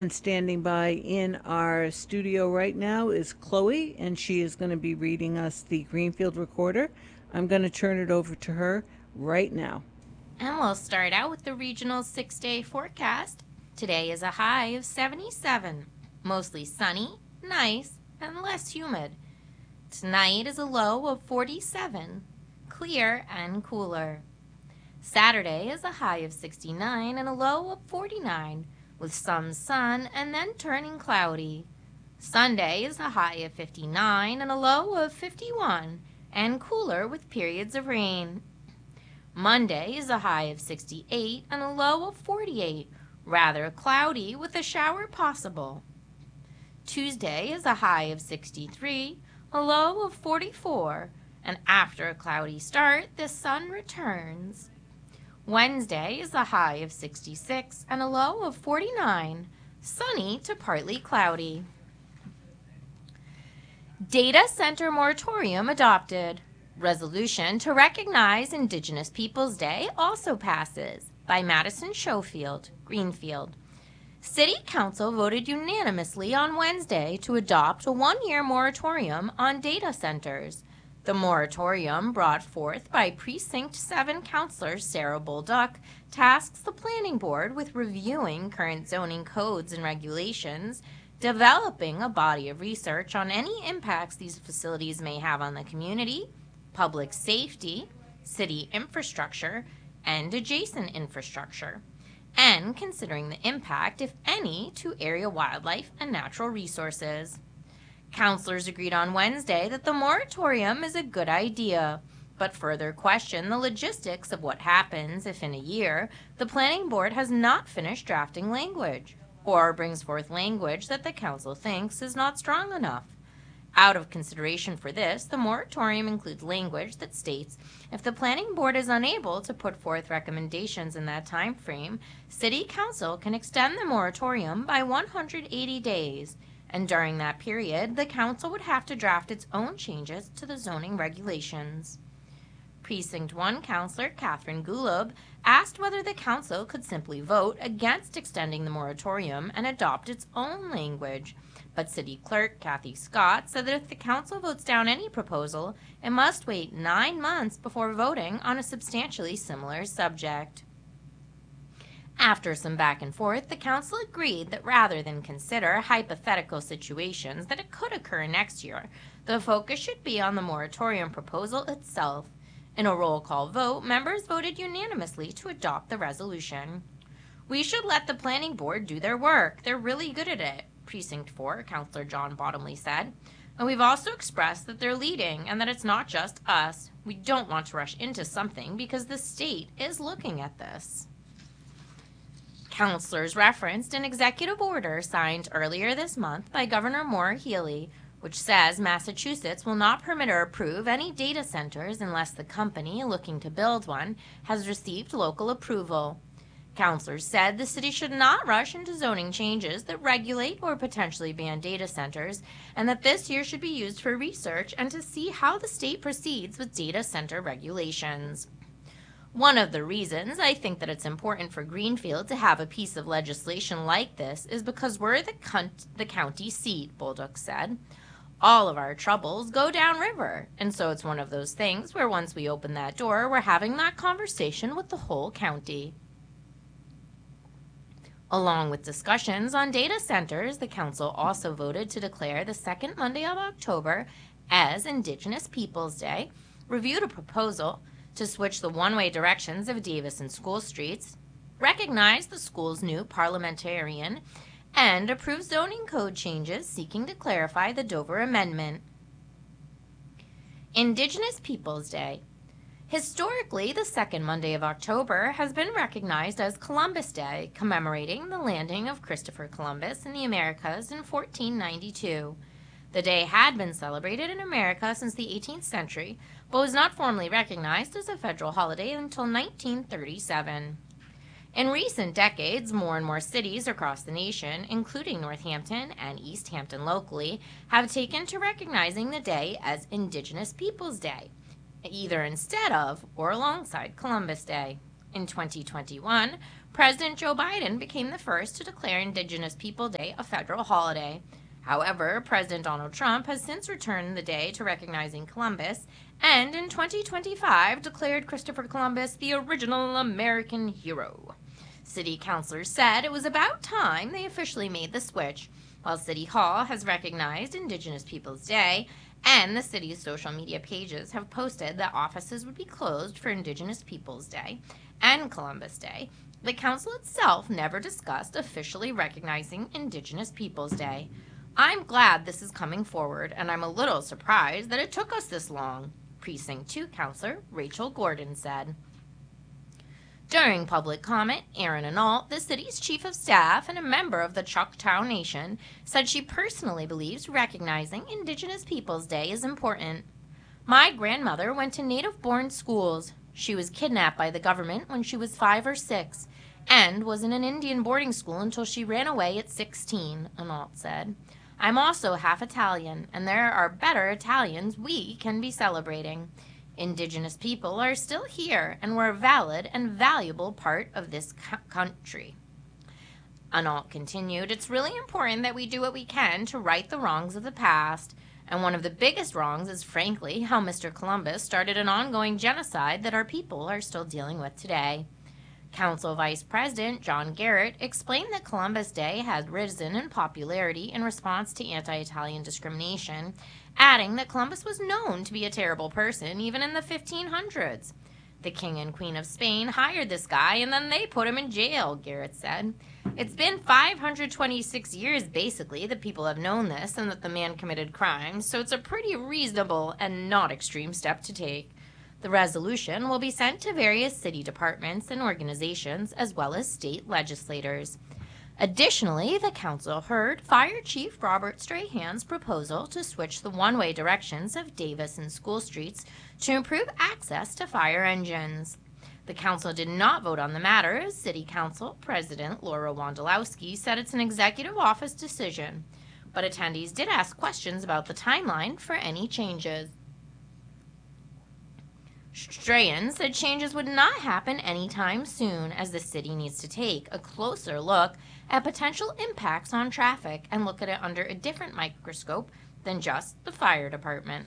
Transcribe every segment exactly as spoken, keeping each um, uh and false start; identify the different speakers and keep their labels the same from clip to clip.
Speaker 1: And standing by in our studio right now is Chloe, and she is going to be reading us the Greenfield Recorder. I'm going to turn it over to her right now.
Speaker 2: And we'll start out with the regional six day forecast. Today is a high of seventy-seven, mostly sunny, nice, and less humid. Tonight is a low of forty-seven, clear and cooler. Saturday is a high of sixty-nine and a low of forty-nine, with some sun and then turning cloudy. Sunday is a high of fifty-nine and a low of fifty-one, and cooler with periods of rain. Monday is a high of sixty-eight and a low of forty-eight, rather cloudy with a shower possible. Tuesday is a high of sixty-three, a low of forty-four, and after a cloudy start, the sun returns. Wednesday is a high of sixty-six and a low of forty-nine, sunny to partly cloudy. Data Center Moratorium adopted. Resolution to recognize Indigenous Peoples Day also passes by Madison Schofield, Greenfield. City Council voted unanimously on Wednesday to adopt a one-year moratorium on data centers. The moratorium, brought forth by Precinct seven Councillor Sarah Bolduc, tasks the Planning Board with reviewing current zoning codes and regulations, developing a body of research on any impacts these facilities may have on the community, public safety, city infrastructure, and adjacent infrastructure, and considering the impact, if any, to area wildlife and natural resources. Councilors agreed on Wednesday that the moratorium is a good idea, but further questioned the logistics of what happens if in a year the Planning Board has not finished drafting language, or brings forth language that the Council thinks is not strong enough. Out of consideration for this, the moratorium includes language that states if the Planning Board is unable to put forth recommendations in that time frame, City Council can extend the moratorium by one hundred eighty days, and during that period, the Council would have to draft its own changes to the zoning regulations. Precinct one Councillor Catherine Gulob asked whether the Council could simply vote against extending the moratorium and adopt its own language, but City Clerk Kathy Scott said that if the Council votes down any proposal, it must wait nine months before voting on a substantially similar subject. After some back and forth, the Council agreed that rather than consider hypothetical situations that it could occur next year, the focus should be on the moratorium proposal itself. In a roll call vote, members voted unanimously to adopt the resolution. We should let the Planning Board do their work. They're really good at it, Precinct four, Councillor John Bottomley said. And we've also expressed that they're leading and that it's not just us. We don't want to rush into something because the state is looking at this. Councillors referenced an executive order signed earlier this month by Governor Maura Healey, which says Massachusetts will not permit or approve any data centers unless the company looking to build one has received local approval. Councillors said the city should not rush into zoning changes that regulate or potentially ban data centers, and that this year should be used for research and to see how the state proceeds with data center regulations. One of the reasons I think that it's important for Greenfield to have a piece of legislation like this is because we're the, con- the county seat, Bolduc said. All of our troubles go downriver, and so it's one of those things where once we open that door, we're having that conversation with the whole county. Along with discussions on data centers, the council also voted to declare the second Monday of October as Indigenous Peoples Day, reviewed a proposal to switch the one-way directions of Davis and School Streets, recognize the school's new parliamentarian, and approve zoning code changes seeking to clarify the Dover Amendment. Indigenous Peoples Day. Historically, the second Monday of October has been recognized as Columbus Day, commemorating the landing of Christopher Columbus in the Americas in fourteen ninety-two. The day had been celebrated in America since the eighteenth century, but was not formally recognized as a federal holiday until nineteen thirty-seven. In recent decades, more and more cities across the nation, including Northampton and East Hampton locally, have taken to recognizing the day as Indigenous Peoples Day, either instead of or alongside Columbus Day. In twenty twenty-one, President Joe Biden became the first to declare Indigenous People Day a federal holiday. However, President Donald Trump has since returned the day to recognizing Columbus and in twenty twenty-five declared Christopher Columbus the original American hero. City councilors said it was about time they officially made the switch, while City Hall has recognized Indigenous Peoples Day and the city's social media pages have posted that offices would be closed for Indigenous Peoples Day and Columbus Day. The council itself never discussed officially recognizing Indigenous Peoples Day. I'm glad this is coming forward, and I'm a little surprised that it took us this long, Precinct two Councilor Rachel Gordon said. During public comment, Erin Anault, the city's chief of staff and a member of the Choctaw Nation, said she personally believes recognizing Indigenous Peoples Day is important. My grandmother went to native-born schools. She was kidnapped by the government when she was five or six and was in an Indian boarding school until she ran away at sixteen, Anault said. I'm also half Italian, and there are better Italians we can be celebrating. Indigenous people are still here and were a valid and valuable part of this co- country. Anault continued, it's really important that we do what we can to right the wrongs of the past. And one of the biggest wrongs is, frankly, how Mister Columbus started an ongoing genocide that our people are still dealing with today. Council Vice President John Garrett explained that Columbus Day has risen in popularity in response to anti-Italian discrimination, adding that Columbus was known to be a terrible person even in the fifteen hundreds. The King and Queen of Spain hired this guy and then they put him in jail, Garrett said. It's been five hundred twenty-six years, basically, that people have known this and that the man committed crimes, so it's a pretty reasonable and not extreme step to take. The resolution will be sent to various city departments and organizations as well as state legislators. Additionally, the council heard Fire Chief Robert Strahan's proposal to switch the one-way directions of Davis and School Streets to improve access to fire engines. The council did not vote on the matter as City Council President Laura Wondolowski said it's an executive office decision, but attendees did ask questions about the timeline for any changes. Strahan said changes would not happen anytime soon as the city needs to take a closer look at potential impacts on traffic and look at it under a different microscope than just the fire department.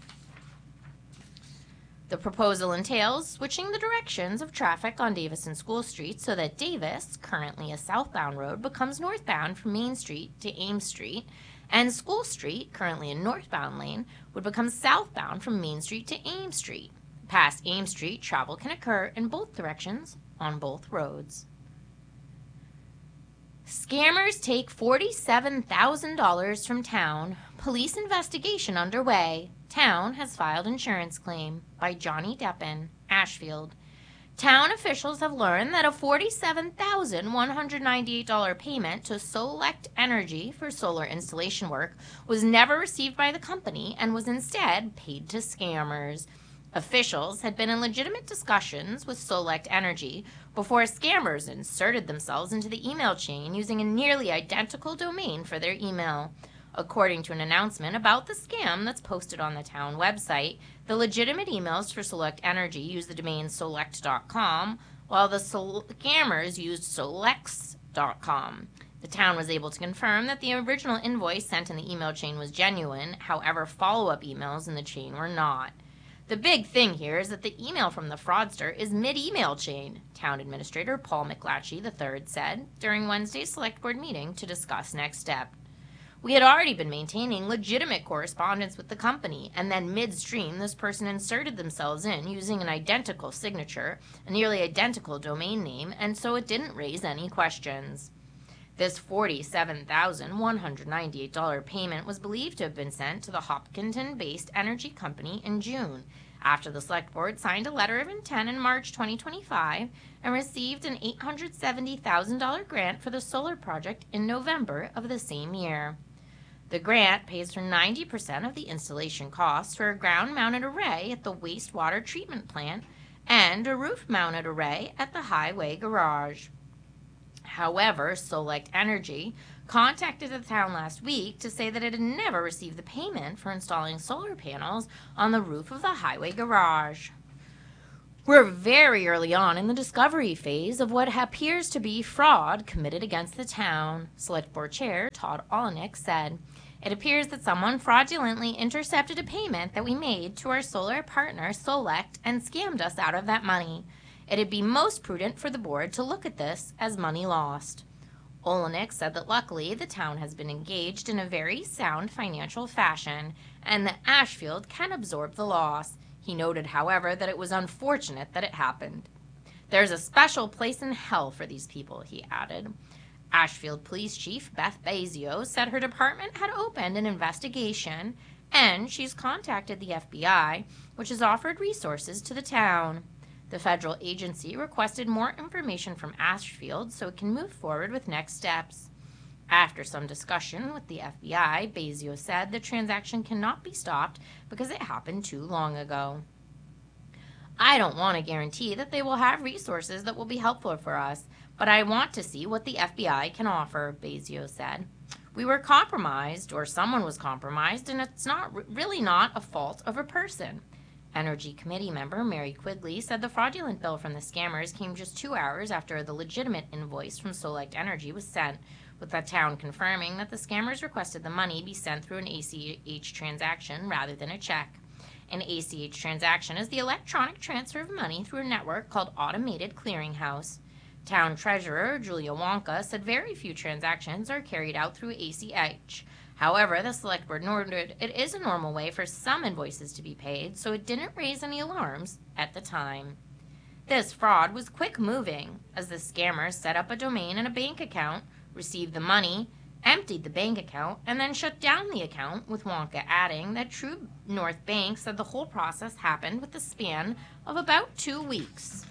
Speaker 2: The proposal entails switching the directions of traffic on Davis and School Street so that Davis, currently a southbound road, becomes northbound from Main Street to Ames Street, and School Street, currently a northbound lane, would become southbound from Main Street to Ames Street. Past Ames Street, travel can occur in both directions on both roads. Scammers take forty-seven thousand dollars from town. Police investigation underway. Town has filed insurance claim by Johnny Deppen, Ashfield. Town officials have learned that a forty-seven thousand one hundred ninety-eight dollars payment to Select Energy for solar installation work was never received by the company and was instead paid to scammers. Officials had been in legitimate discussions with Select Energy before scammers inserted themselves into the email chain using a nearly identical domain for their email. According to an announcement about the scam that's posted on the town website, the legitimate emails for Select Energy use the domain select dot com, while the scammers used selects dot com. The town was able to confirm that the original invoice sent in the email chain was genuine, however, follow-up emails in the chain were not. The big thing here is that the email from the fraudster is mid-email chain, Town Administrator Paul McLatchie the third said during Wednesday's Select Board meeting to discuss next step. We had already been maintaining legitimate correspondence with the company, and then midstream this person inserted themselves in using an identical signature, a nearly identical domain name, and so it didn't raise any questions. This forty-seven thousand one hundred ninety-eight dollars payment was believed to have been sent to the Hopkinton-based energy company in June, after the Select Board signed a letter of intent in March twenty twenty-five and received an eight hundred seventy thousand dollars grant for the solar project in November of the same year. The grant pays for ninety percent of the installation costs for a ground-mounted array at the wastewater treatment plant and a roof-mounted array at the highway garage. However, Select Energy contacted the town last week to say that it had never received the payment for installing solar panels on the roof of the highway garage. We're very early on in the discovery phase of what appears to be fraud committed against the town, Select Board Chair Todd Olenek said. It appears that someone fraudulently intercepted a payment that we made to our solar partner, Solect, and scammed us out of that money. It'd be most prudent for the board to look at this as money lost. Olenek said that luckily the town has been engaged in a very sound financial fashion and that Ashfield can absorb the loss. He noted, however, that it was unfortunate that it happened. There's a special place in hell for these people, he added. Ashfield Police Chief Beth Bazio said her department had opened an investigation and she's contacted the F B I, which has offered resources to the town. The federal agency requested more information from Ashfield so it can move forward with next steps. After some discussion with the F B I, Bazio said the transaction cannot be stopped because it happened too long ago. I don't want to guarantee that they will have resources that will be helpful for us, but I want to see what the F B I can offer, Bazio said. We were compromised, or someone was compromised, and it's not really not a fault of a person. Energy Committee member Mary Quigley said the fraudulent bill from the scammers came just two hours after the legitimate invoice from Solect Energy was sent, with the town confirming that the scammers requested the money be sent through an A C H transaction rather than a check. An A C H transaction is the electronic transfer of money through a network called Automated Clearinghouse. Town Treasurer Julia Wonka said very few transactions are carried out through A C H. However, the Select Board noted it is a normal way for some invoices to be paid, so it didn't raise any alarms at the time. This fraud was quick-moving, as the scammers set up a domain and a bank account, received the money, emptied the bank account, and then shut down the account, with Wonka adding that True North Bank said the whole process happened with the span of about two weeks.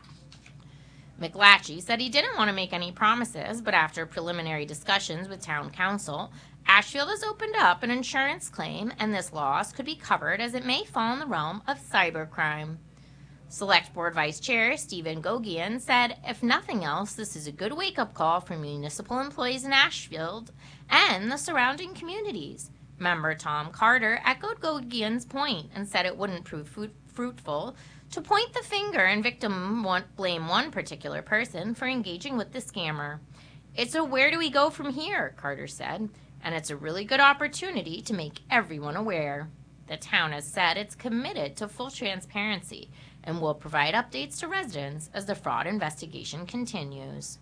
Speaker 2: McLatchie said he didn't want to make any promises, but after preliminary discussions with town council, Ashfield has opened up an insurance claim, and this loss could be covered as it may fall in the realm of cybercrime. Select Board Vice Chair Stephen Gogian said, if nothing else, this is a good wake-up call for municipal employees in Ashfield and the surrounding communities. Member Tom Carter echoed Gogian's point and said it wouldn't prove fruit- fruitful to point the finger and victim want, blame one particular person for engaging with the scammer. It's a where do we go from here, Carter said, and it's a really good opportunity to make everyone aware. The town has said it's committed to full transparency and will provide updates to residents as the fraud investigation continues.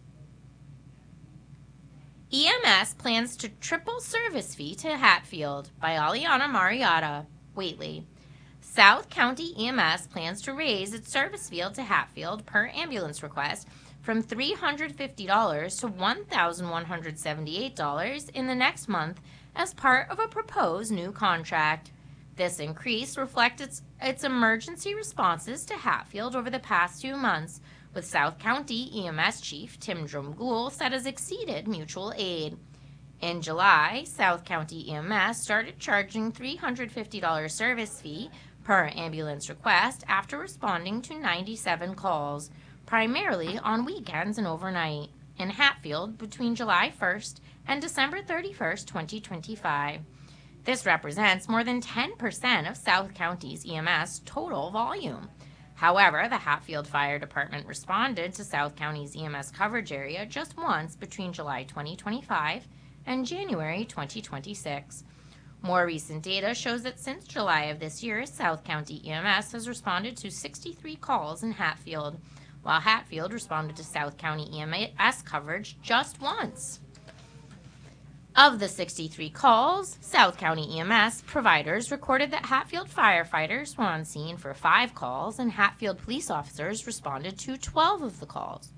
Speaker 2: E M S plans to triple service fee to Hatfield by Aliana Marietta, Whately. South County E M S plans to raise its service fee to Hatfield per ambulance request from three hundred fifty dollars to one thousand one hundred seventy-eight dollars in the next month as part of a proposed new contract. This increase reflects its, its emergency responses to Hatfield over the past few months, with South County E M S Chief Tim Drumgoole said has exceeded mutual aid. In July, South County E M S started charging three hundred fifty dollars service fee per ambulance request after responding to ninety-seven calls, primarily on weekends and overnight, in Hatfield between July first and December thirty-first, twenty twenty-five. This represents more than ten percent of South County's E M S total volume. However, the Hatfield Fire Department responded to South County's E M S coverage area just once between July twenty twenty-five and January twenty twenty-six. More recent data shows that since July of this year, South County E M S has responded to sixty-three calls in Hatfield, while Hatfield responded to South County E M S coverage just once. Of the sixty-three calls, South County E M S providers recorded that Hatfield firefighters were on scene for five calls and Hatfield police officers responded to twelve of the calls.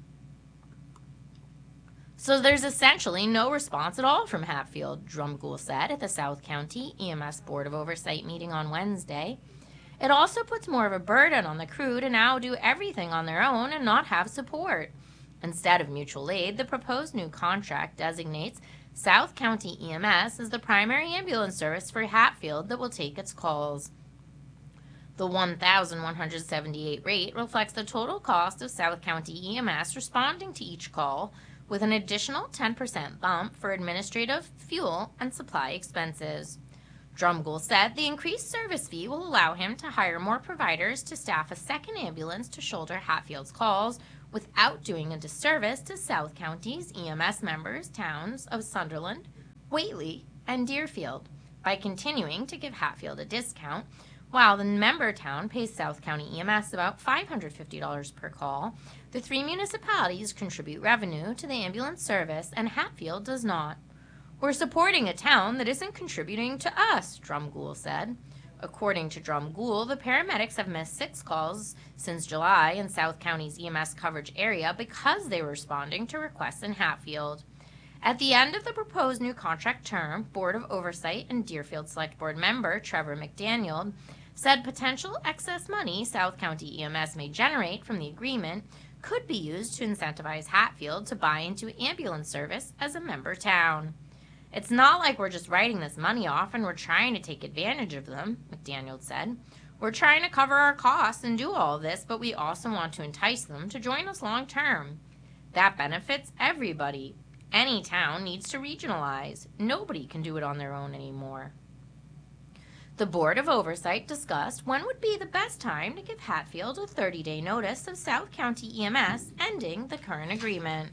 Speaker 2: So there's essentially no response at all from Hatfield, Drumgoole said at the South County E M S Board of Oversight meeting on Wednesday. It also puts more of a burden on the crew to now do everything on their own and not have support. Instead of mutual aid, the proposed new contract designates South County E M S as the primary ambulance service for Hatfield that will take its calls. The one thousand one hundred seventy-eight rate reflects the total cost of South County E M S responding to each call, with an additional ten percent bump for administrative, fuel, and supply expenses. Drumgoole said the increased service fee will allow him to hire more providers to staff a second ambulance to shoulder Hatfield's calls without doing a disservice to South County's E M S members, towns of Sunderland, Whately, and Deerfield by continuing to give Hatfield a discount, while the member town pays South County E M S about five hundred fifty dollars per call. The three municipalities contribute revenue to the ambulance service, and Hatfield does not. We're supporting a town that isn't contributing to us, Drumgoole said. According to Drumgoole, the paramedics have missed six calls since July in South County's E M S coverage area because they were responding to requests in Hatfield. At the end of the proposed new contract term, Board of Oversight and Deerfield Select Board member Trevor McDaniel said potential excess money South County E M S may generate from the agreement could be used to incentivize Hatfield to buy into ambulance service as a member town. It's not like we're just writing this money off and we're trying to take advantage of them, McDaniel said. We're trying to cover our costs and do all of this, but we also want to entice them to join us long term. That benefits everybody. Any town needs to regionalize. Nobody can do it on their own anymore. The Board of Oversight discussed when would be the best time to give Hatfield a thirty-day notice of South County E M S ending the current agreement.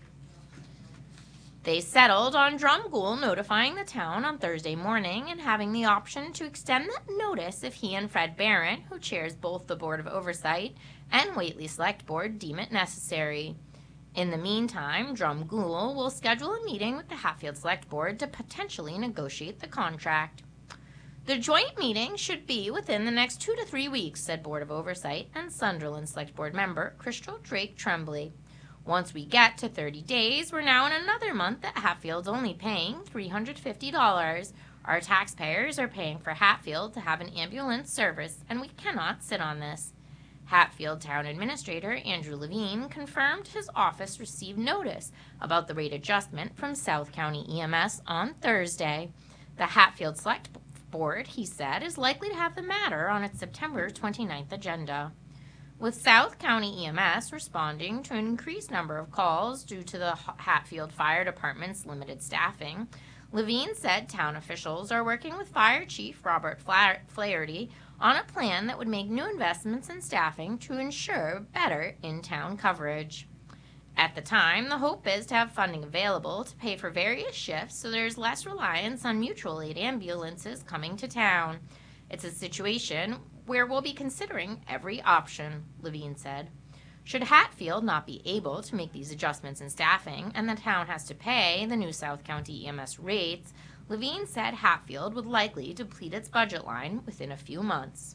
Speaker 2: They settled on Drumgoole notifying the town on Thursday morning and having the option to extend that notice if he and Fred Barron, who chairs both the Board of Oversight and Whately Select Board, deem it necessary. In the meantime, Drumgoole will schedule a meeting with the Hatfield Select Board to potentially negotiate the contract. The joint meeting should be within the next two to three weeks, said Board of Oversight and Sunderland Select Board member Crystal Drake Tremblay. Once we get to thirty days, we're now in another month that Hatfield's only paying three hundred fifty dollars. Our taxpayers are paying for Hatfield to have an ambulance service, and we cannot sit on this. Hatfield Town Administrator Andrew Levine confirmed his office received notice about the rate adjustment from South County E M S on Thursday. The Hatfield Select Board, he said, is likely to have the matter on its September twenty-ninth agenda. With South County E M S responding to an increased number of calls due to the Hatfield Fire Department's limited staffing, Levine said town officials are working with Fire Chief Robert Flaherty on a plan that would make new investments in staffing to ensure better in-town coverage. At the time, the hope is to have funding available to pay for various shifts so there's less reliance on mutual aid ambulances coming to town. It's a situation where we'll be considering every option, Levine said. Should Hatfield not be able to make these adjustments in staffing and the town has to pay the new South County E M S rates, Levine said Hatfield would likely deplete its budget line within a few months.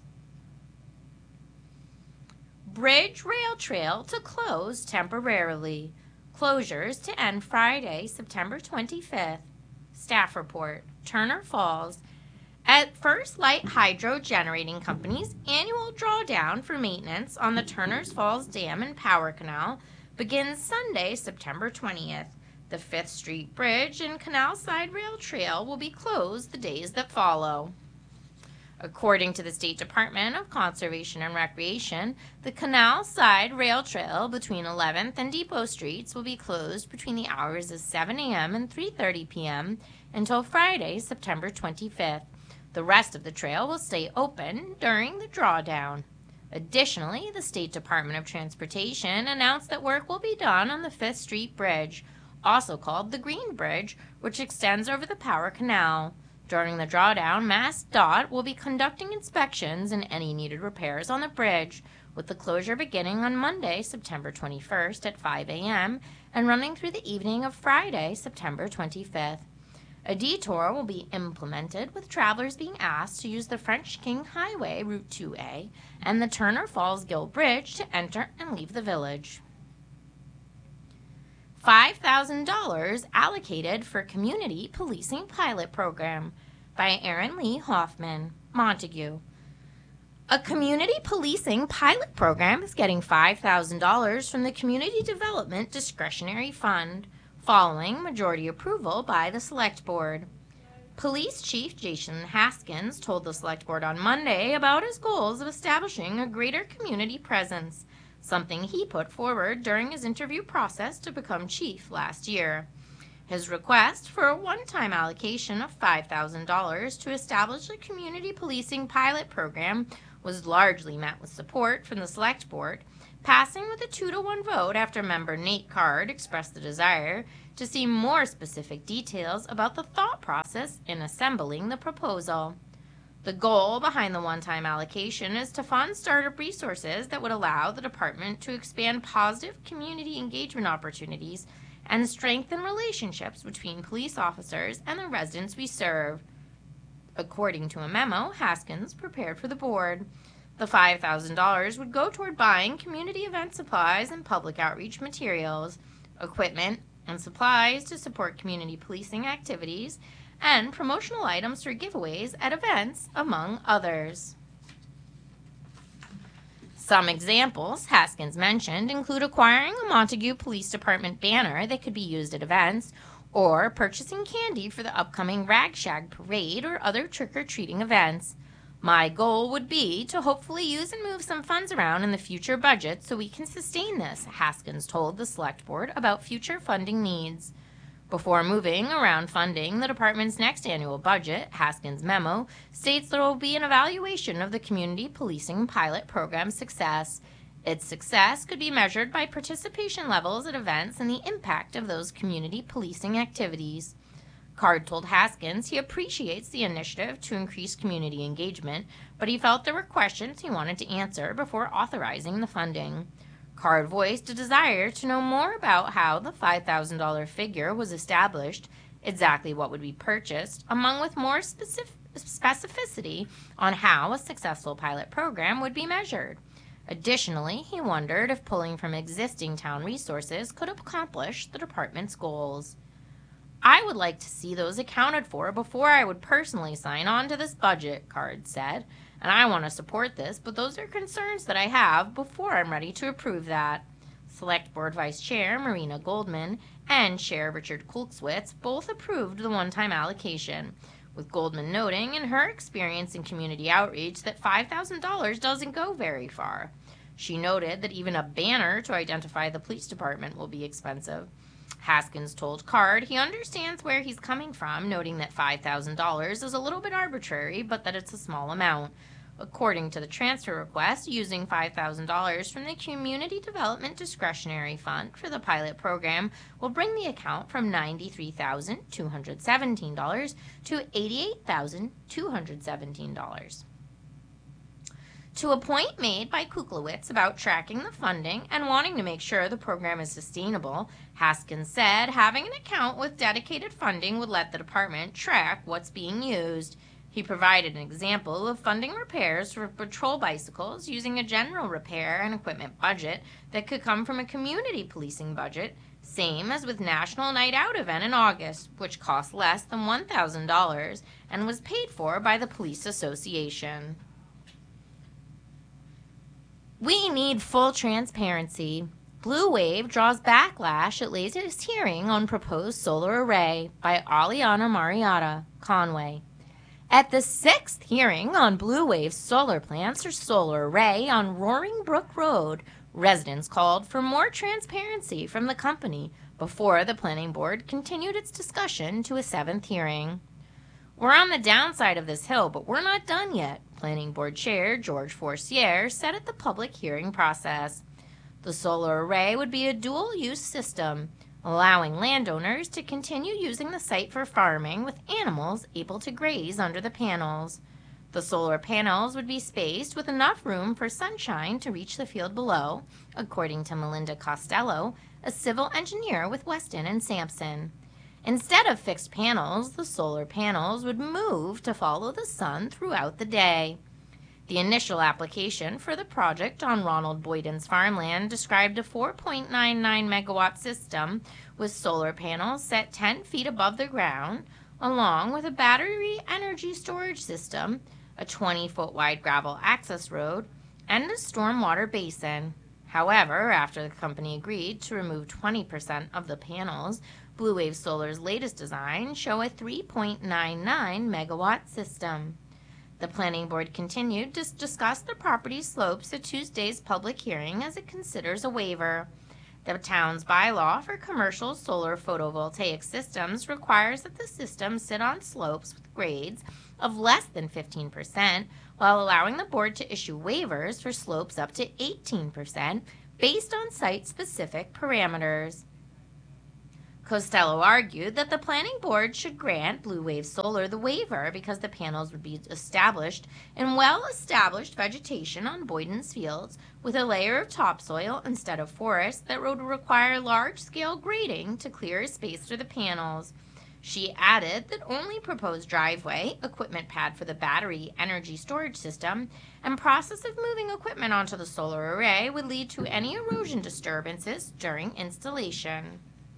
Speaker 2: Bridge Rail Trail to close temporarily. Closures to end Friday, September twenty-fifth. Staff report. Turner Falls. At First Light Hydro Generating Company's annual drawdown for maintenance on the Turners Falls Dam and Power Canal begins Sunday, September twentieth. The Fifth Street Bridge and Canal Side Rail Trail will be closed the days that follow. According to the State Department of Conservation and Recreation, the Canal Side Rail Trail between eleventh and Depot Streets will be closed between the hours of seven a.m. and three thirty p.m. until Friday, September twenty-fifth. The rest of the trail will stay open during the drawdown. Additionally, the State Department of Transportation announced that work will be done on the Fifth Street Bridge, also called the Green Bridge, which extends over the Power Canal. During the drawdown, MassDOT will be conducting inspections and any needed repairs on the bridge, with the closure beginning on Monday, September twenty-first at five a.m. and running through the evening of Friday, September twenty-fifth. A detour will be implemented, with travelers being asked to use the French King Highway, Route two A, and the Turner Falls Gill Bridge to enter and leave the village. five thousand dollars allocated for Community Policing Pilot Program by Aaron Lee Hoffman, Montague. A community policing pilot program is getting five thousand dollars from the Community Development Discretionary Fund, following majority approval by the Select Board. Police Chief Jason Haskins told the Select Board on Monday about his goals of establishing a greater community presence, something he put forward during his interview process to become chief last year. His request for a one-time allocation of five thousand dollars to establish a community policing pilot program was largely met with support from the Select Board, passing with a two to one vote after member Nate Card expressed the desire to see more specific details about the thought process in assembling the proposal. The goal behind the one-time allocation is to fund startup resources that would allow the department to expand positive community engagement opportunities and strengthen relationships between police officers and the residents we serve. According to a memo Haskins prepared for the board, the five thousand dollars would go toward buying community event supplies and public outreach materials, equipment, and supplies to support community policing activities, and promotional items for giveaways at events, among others. Some examples Haskins mentioned include acquiring a Montague Police Department banner that could be used at events, or purchasing candy for the upcoming Rag Shag Parade or other trick-or-treating events. My goal would be to hopefully use and move some funds around in the future budget so we can sustain this, Haskins told the Select Board about future funding needs. Before moving around funding the department's next annual budget, Haskins' memo states there will be an evaluation of the community policing pilot program's success. Its success could be measured by participation levels at events and the impact of those community policing activities. Card told Haskins he appreciates the initiative to increase community engagement, but he felt there were questions he wanted to answer before authorizing the funding. Card voiced a desire to know more about how the five thousand dollars figure was established, exactly what would be purchased, among with more specific specificity on how a successful pilot program would be measured. Additionally, he wondered if pulling from existing town resources could accomplish the department's goals. I would like to see those accounted for before I would personally sign on to this budget, Card said, and I want to support this, but those are concerns that I have before I'm ready to approve that. Select Board Vice Chair Marina Goldman and Chair Richard Kulkswitz both approved the one-time allocation, with Goldman noting in her experience in community outreach that five thousand dollars doesn't go very far. She noted that even a banner to identify the police department will be expensive. Haskins told Card he understands where he's coming from, noting that five thousand dollars is a little bit arbitrary, but that it's a small amount. According to the transfer request, using five thousand dollars from the Community Development Discretionary Fund for the pilot program will bring the account from ninety-three thousand two hundred seventeen dollars to eighty-eight thousand two hundred seventeen dollars. To a point made by Kuklowitz about tracking the funding and wanting to make sure the program is sustainable, Haskins said having an account with dedicated funding would let the department track what's being used. He provided an example of funding repairs for patrol bicycles using a general repair and equipment budget that could come from a community policing budget, same as with National Night Out event in August, which cost less than one thousand dollars and was paid for by the Police Association. We need full transparency. Blue Wave draws backlash at latest hearing on proposed solar array by Aliana Marietta, Conway. At the sixth hearing on Blue Wave's solar plants or solar array on Roaring Brook Road, residents called for more transparency from the company before the planning board continued its discussion to a seventh hearing. We're on the downside of this hill, but we're not done yet, Planning Board Chair George Forcier said at the public hearing process. The solar array would be a dual-use system, allowing landowners to continue using the site for farming with animals able to graze under the panels. The solar panels would be spaced with enough room for sunshine to reach the field below, according to Melinda Costello, a civil engineer with Weston and Sampson. Instead of fixed panels, the solar panels would move to follow the sun throughout the day. The initial application for the project on Ronald Boyden's farmland described a four point nine nine megawatt system with solar panels set ten feet above the ground, along with a battery energy storage system, a twenty foot wide gravel access road, and a stormwater basin. However, after the company agreed to remove twenty percent of the panels, Blue Wave Solar's latest design show a three point nine nine megawatt system. The planning board continued to discuss the property slopes at Tuesday's public hearing as it considers a waiver. The town's bylaw for commercial solar photovoltaic systems requires that the systems sit on slopes with grades of less than fifteen percent, while allowing the board to issue waivers for slopes up to eighteen percent based on site-specific parameters. Costello argued that the planning board should grant Blue Wave Solar the waiver because the panels would be established in well-established vegetation on Boyden's fields with a layer of topsoil instead of forest that would require large-scale grading to clear a space through the panels. She added that only proposed driveway, equipment pad for the battery energy storage system, and process of moving equipment onto the solar array would lead to any erosion disturbances during installation.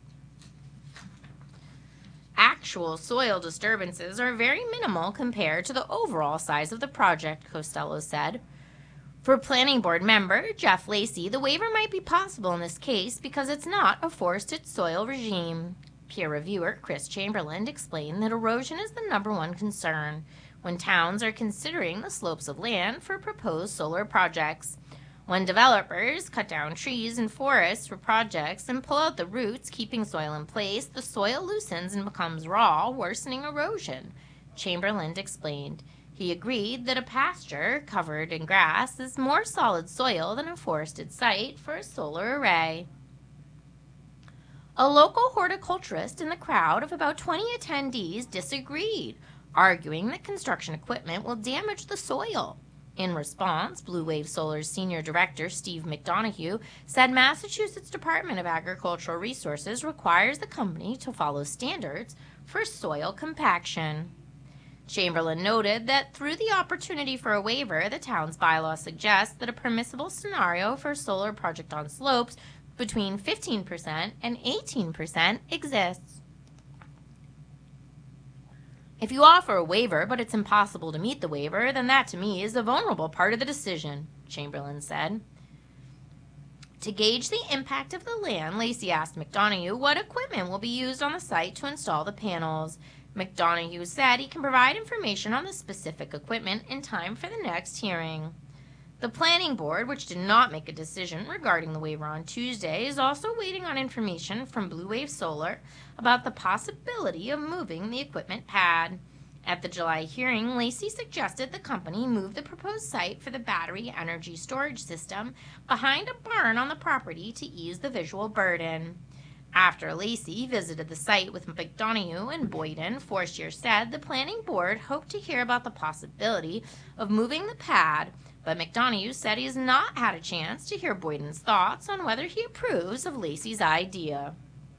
Speaker 2: Actual soil disturbances are very minimal compared to the overall size of the project, Costello said. For planning board member Jeff Lacey, the waiver might be possible in this case because it's not a forested soil regime. Peer reviewer Chris Chamberlain explained that erosion is the number one concern when towns are considering the slopes of land for proposed solar projects. When developers cut down trees and forests for projects and pull out the roots, keeping soil in place, the soil loosens and becomes raw, worsening erosion, Chamberlain explained. He agreed that a pasture covered in grass is more solid soil than a forested site for a solar array. A local horticulturist in the crowd of about twenty attendees disagreed, arguing that construction equipment will damage the soil. In response, Blue Wave Solar's Senior Director, Steve McDonough, said Massachusetts Department of Agricultural Resources requires the company to follow standards for soil compaction. Chamberlain noted that through the opportunity for a waiver, the town's bylaw suggests that a permissible scenario for a solar project on slopes between fifteen percent and eighteen percent exists. If you offer a waiver, but it's impossible to meet the waiver, then that to me is the vulnerable part of the decision, Chamberlain said. To gauge the impact of the land, Lacey asked McDonough what equipment will be used on the site to install the panels. McDonough said he can provide information on the specific equipment in time for the next hearing. The planning board, which did not make a decision regarding the waiver on Tuesday, is also waiting on information from Blue Wave Solar about the possibility of moving the equipment pad. At the July hearing, Lacey suggested the company move the proposed site for the battery energy storage system behind a barn on the property to ease the visual burden. After Lacey visited the site with McDonough and Boyden, Forstier said the planning board hoped to hear about the possibility of moving the pad, but McDonough said he has not had a chance to hear Boyden's thoughts on whether he approves of Lacey's idea.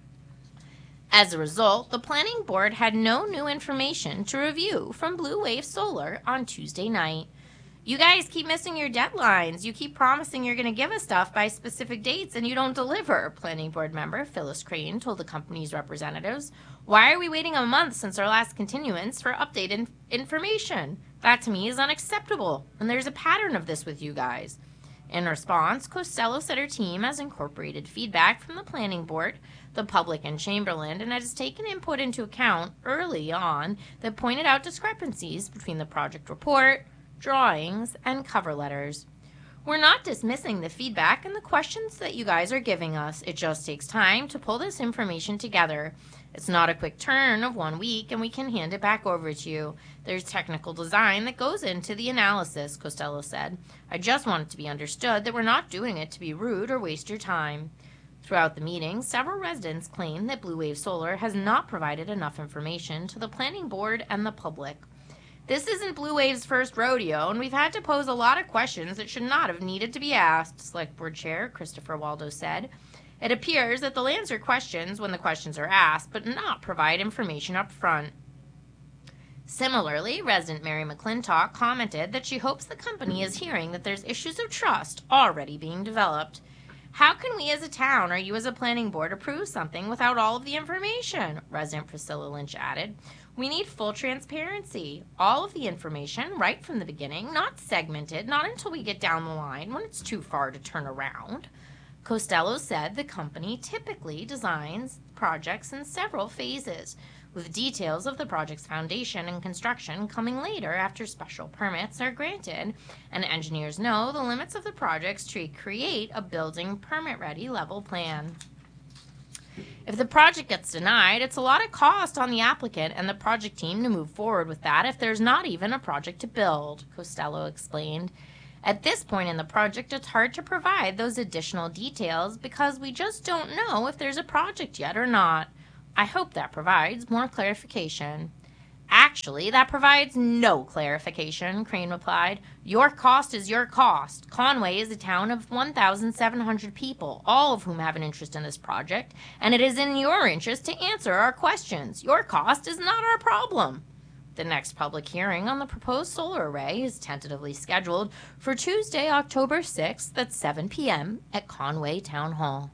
Speaker 2: As a result, the planning board had no new information to review from Blue Wave Solar on Tuesday night. You guys keep missing your deadlines. You keep promising you're going to give us stuff by specific dates and you don't deliver, planning board member Phyllis Crane told the company's representatives. Why are we waiting a month since our last continuance for updated information? That to me is unacceptable, and there's a pattern of this with you guys. In response, Costello said her team has incorporated feedback from the planning board, the public, and Chamberlain, and has taken input into account early on that pointed out discrepancies between the project report, drawings, and cover letters. We're not dismissing the feedback and the questions that you guys are giving us. It just takes time to pull this information together. It's not a quick turn of one week and we can hand it back over to you. There's technical design that goes into the analysis, Costello said. I just want it to be understood that we're not doing it to be rude or waste your time. Throughout the meeting, several residents claimed that Blue Wave Solar has not provided enough information to the planning board and the public. This isn't Blue Wave's first rodeo, and we've had to pose a lot of questions that should not have needed to be asked, Select Board Chair Christopher Waldo said. It appears that they'll answer questions when the questions are asked, but not provide information up front. Similarly, resident Mary McClintock commented that she hopes the company is hearing that there's issues of trust already being developed. How can we as a town or you as a planning board approve something without all of the information? Resident Priscilla Lynch added. We need full transparency, all of the information right from the beginning, not segmented, not until we get down the line when it's too far to turn around. Costello said the company typically designs projects in several phases, with details of the project's foundation and construction coming later after special permits are granted, and engineers know the limits of the projects to create a building permit-ready level plan. If the project gets denied, it's a lot of cost on the applicant and the project team to move forward with that if there's not even a project to build, Costello explained. At this point in the project, it's hard to provide those additional details because we just don't know if there's a project yet or not. I hope that provides more clarification. Actually, that provides no clarification, Crane replied. Your cost is your cost. Conway is a town of one thousand seven hundred people, all of whom have an interest in this project, and it is in your interest to answer our questions. Your cost is not our problem. The next public hearing on the proposed solar array is tentatively scheduled for Tuesday, October sixth at seven p.m. at Conway Town Hall.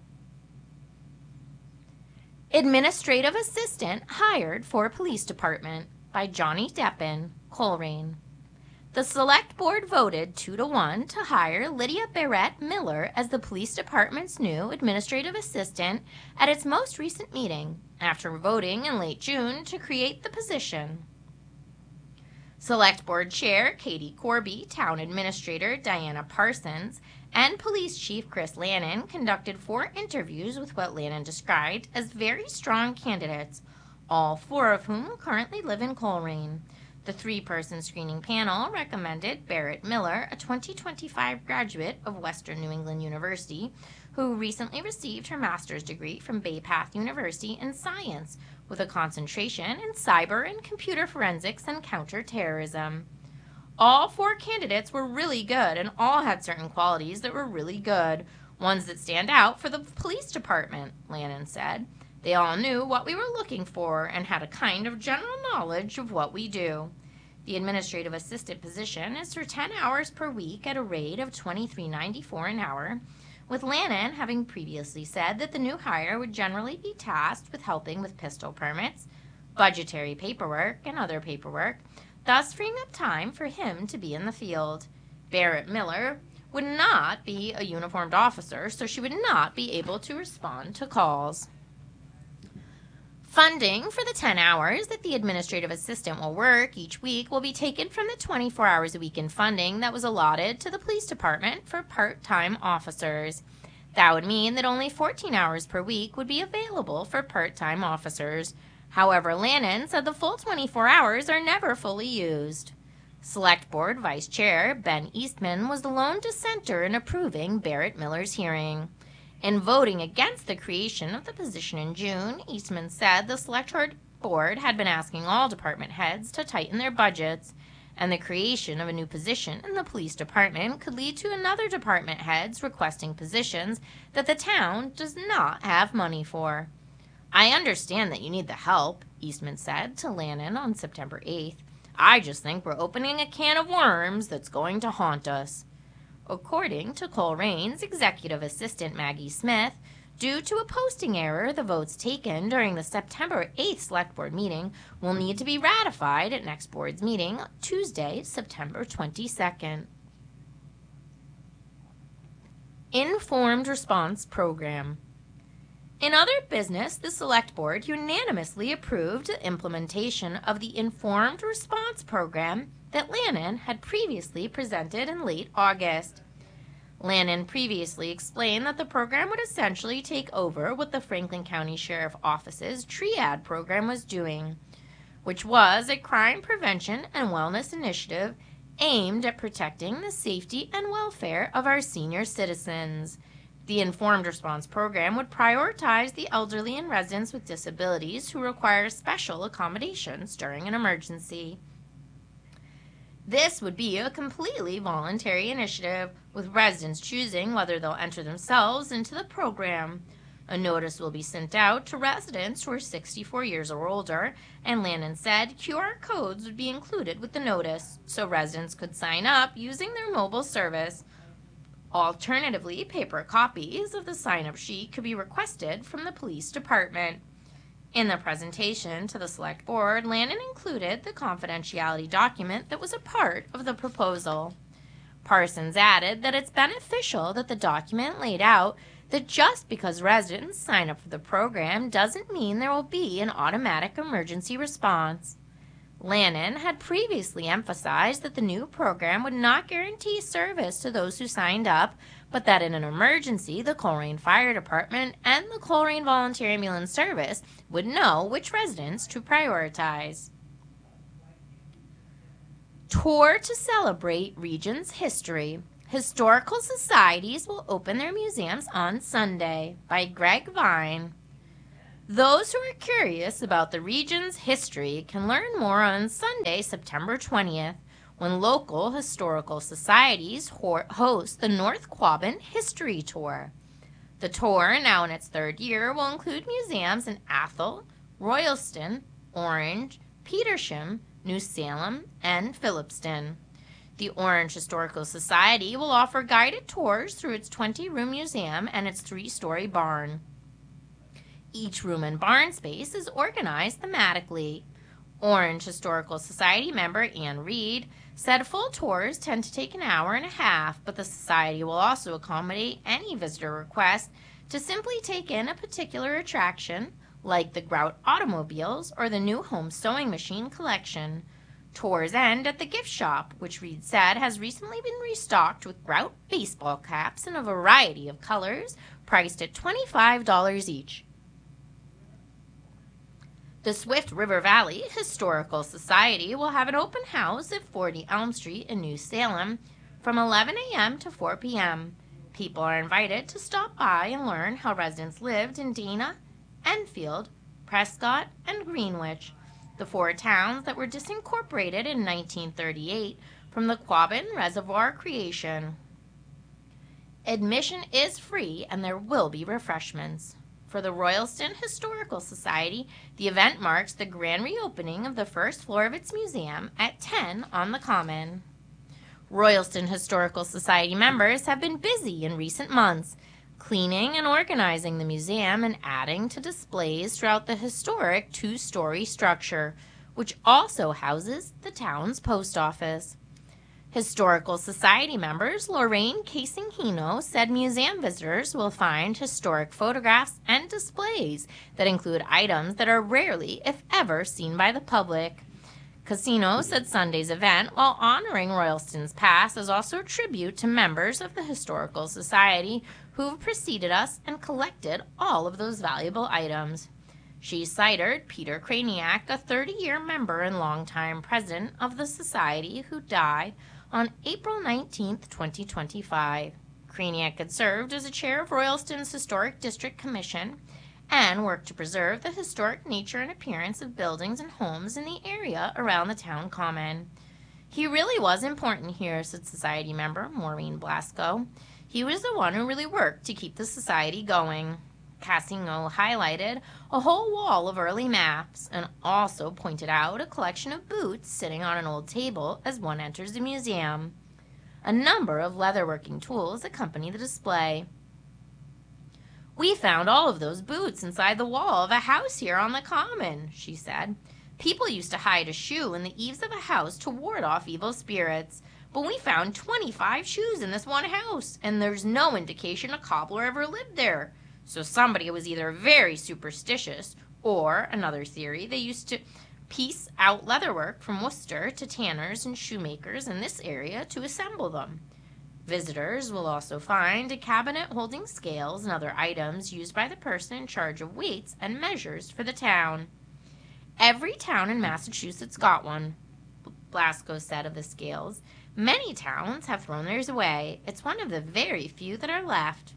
Speaker 2: Administrative Assistant Hired for Police Department by Johnny Deppen, Coleraine. The Select Board voted two to one to hire Lydia Barrett Miller as the Police Department's new Administrative Assistant at its most recent meeting, after voting in late June to create the position. Select Board Chair Katie Corby, Town Administrator Diana Parsons, and Police Chief Chris Lannon conducted four interviews with what Lannon described as very strong candidates, all four of whom currently live in Coleraine. The three-person screening panel recommended Barrett Miller, a twenty twenty-five graduate of Western New England University, who recently received her master's degree from Bay Path University in science, with a concentration in cyber and computer forensics and counterterrorism. All four candidates were really good and all had certain qualities that were really good, ones that stand out for the police department, Lannon said. They all knew what we were looking for and had a kind of general knowledge of what we do. The administrative assistant position is for ten hours per week at a rate of twenty-three ninety-four an hour, with Lannon having previously said that the new hire would generally be tasked with helping with pistol permits, budgetary paperwork, and other paperwork, thus freeing up time for him to be in the field. Barrett Miller would not be a uniformed officer, so she would not be able to respond to calls. Funding for the ten hours that the administrative assistant will work each week will be taken from the twenty-four hours a week in funding that was allotted to the police department for part-time officers. That would mean that only fourteen hours per week would be available for part-time officers. However, Lannon said the full twenty-four hours are never fully used. Select Board Vice Chair Ben Eastman was the lone dissenter in approving Barrett Miller's hearing. In voting against the creation of the position in June, Eastman said the Select Board had been asking all department heads to tighten their budgets, and the creation of a new position in the police department could lead to another department heads requesting positions that the town does not have money for. I understand that you need the help, Eastman said to Lannon on September eighth. I just think we're opening a can of worms that's going to haunt us. According to Coleraine's executive assistant Maggie Smith, due to a posting error, the votes taken during the September eighth Select Board meeting will need to be ratified at next Board's meeting, Tuesday, September twenty-second. Informed Response Program. In other business, the Select Board unanimously approved the implementation of the Informed Response Program that Lannon had previously presented in late August. Lannon previously explained that the program would essentially take over what the Franklin County Sheriff Office's Triad program was doing, which was a crime prevention and wellness initiative aimed at protecting the safety and welfare of our senior citizens. The Informed Response Program would prioritize the elderly and residents with disabilities who require special accommodations during an emergency. This would be a completely voluntary initiative, with residents choosing whether they'll enter themselves into the program. A notice will be sent out to residents who are sixty-four years or older, and Lannon said Q R codes would be included with the notice, so residents could sign up using their mobile service. Alternatively, paper copies of the sign-up sheet could be requested from the police department. In the presentation to the Select Board, Lannon included the confidentiality document that was a part of the proposal. Parsons added that it's beneficial that the document laid out that just because residents sign up for the program doesn't mean there will be an automatic emergency response. Lannon had previously emphasized that the new program would not guarantee service to those who signed up, but that in an emergency, the Coleraine Fire Department and the Coleraine Volunteer Ambulance Service would know which residents to prioritize. Tour to celebrate Region's history. Historical societies will open their museums on Sunday, by Greg Vine. Those who are curious about the region's history can learn more on Sunday, September twentieth, when local historical societies ho- host the North Quabbin History Tour. The tour, now in its third year, will include museums in Athol, Royalston, Orange, Petersham, New Salem, and Phillipston. The Orange Historical Society will offer guided tours through its twenty-room museum and its three-story barn. Each room and barn space is organized thematically. Orange Historical Society member Ann Reed said full tours tend to take an hour and a half, but the society will also accommodate any visitor request to simply take in a particular attraction, like the Grout automobiles or the new home sewing machine collection. Tours end at the gift shop, which Reed said has recently been restocked with Grout baseball caps in a variety of colors, priced at twenty-five dollars each. The Swift River Valley Historical Society will have an open house at forty Elm Street in New Salem from eleven a.m. to four p.m. People are invited to stop by and learn how residents lived in Dana, Enfield, Prescott, and Greenwich, the four towns that were disincorporated in nineteen thirty-eight from the Quabbin Reservoir creation. Admission is free and there will be refreshments. For the Royalston Historical Society, the event marks the grand reopening of the first floor of its museum at ten on the Common. Royalston Historical Society members have been busy in recent months, cleaning and organizing the museum and adding to displays throughout the historic two-story structure, which also houses the town's post office. Historical Society members Lorraine Casing-Hino said museum visitors will find historic photographs and displays that include items that are rarely, if ever, seen by the public. Casino said Sunday's event, while honoring Royalston's past, is also a tribute to members of the Historical Society who have preceded us and collected all of those valuable items. She cited Peter Kraniak, a thirty-year member and longtime president of the Society, who died on April nineteenth, twenty twenty-five. Kraniak had served as a chair of Royalston's Historic District Commission and worked to preserve the historic nature and appearance of buildings and homes in the area around the town common. He really was important here, said Society member Maureen Blasco. He was the one who really worked to keep the Society going. Casino highlighted a whole wall of early maps and also pointed out a collection of boots sitting on an old table as one enters the museum. A number of leatherworking tools accompany the display. We found all of those boots inside the wall of a house here on the Common, she said. People used to hide a shoe in the eaves of a house to ward off evil spirits, but we found twenty-five shoes in this one house, and there's no indication a cobbler ever lived there. So somebody was either very superstitious, or, another theory, they used to piece out leatherwork from Worcester to tanners and shoemakers in this area to assemble them. Visitors will also find a cabinet holding scales and other items used by the person in charge of weights and measures for the town. Every town in Massachusetts got one, Blasco said of the scales. Many towns have thrown theirs away. It's one of the very few that are left.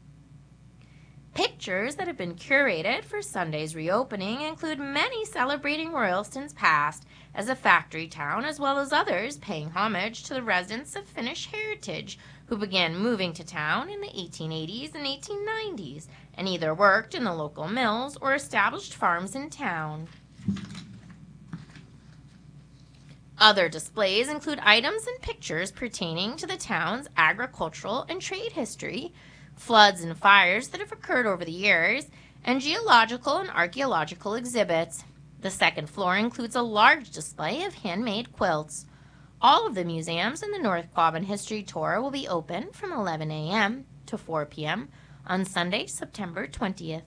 Speaker 2: Pictures that have been curated for Sunday's reopening include many celebrating Royalston's past as a factory town, as well as others paying homage to the residents of Finnish heritage who began moving to town in the eighteen eighties and eighteen nineties and either worked in the local mills or established farms in town. Other displays include items and pictures pertaining to the town's agricultural and trade history, floods and fires that have occurred over the years, and geological and archaeological exhibits. The second floor includes a large display of handmade quilts. All of the museums in the North Quabbin History Tour will be open from eleven a.m. to four p.m. on Sunday, September twentieth.